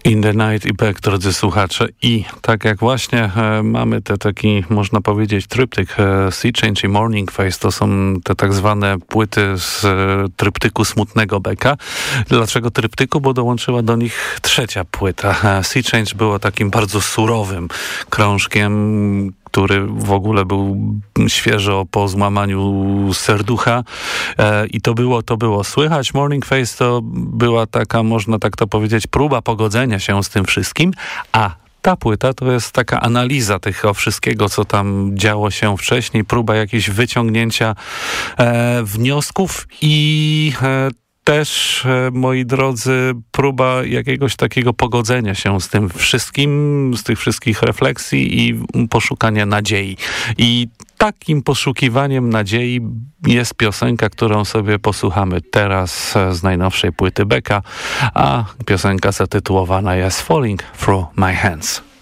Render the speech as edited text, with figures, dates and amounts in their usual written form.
In the Night i Back, drodzy słuchacze. I tak jak właśnie mamy te taki, można powiedzieć, tryptyk Sea Change i Morning Face, to są te tak zwane płyty z tryptyku smutnego Becka. Dlaczego tryptyku? Bo dołączyła do nich trzecia płyta. Sea Change było takim bardzo surowym krążkiem, który w ogóle był świeżo po złamaniu serducha i to było słychać. Morning Face to była taka, można tak to powiedzieć, próba pogodzenia się z tym wszystkim, a ta płyta to jest taka analiza tego wszystkiego, co tam działo się wcześniej, próba jakiegoś wyciągnięcia wniosków i też, moi drodzy, próba jakiegoś takiego pogodzenia się z tym wszystkim, z tych wszystkich refleksji i poszukania nadziei. I takim poszukiwaniem nadziei jest piosenka, którą sobie posłuchamy teraz z najnowszej płyty Becka, a piosenka zatytułowana jest Falling Through My Hands.